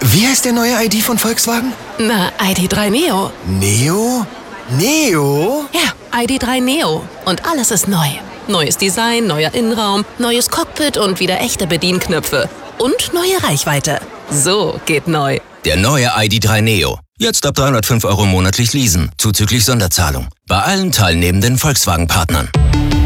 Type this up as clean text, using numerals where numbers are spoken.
Wie heißt der neue ID von Volkswagen? Na, ID.3 Neo. Neo? Neo? Ja, ID.3 Neo. Und alles ist neu. Neues Design, neuer Innenraum, neues Cockpit und wieder echte Bedienknöpfe. Und neue Reichweite. So geht neu. Der neue ID.3 Neo. Jetzt ab 305 € monatlich leasen, zuzüglich Sonderzahlung. Bei allen teilnehmenden Volkswagen-Partnern.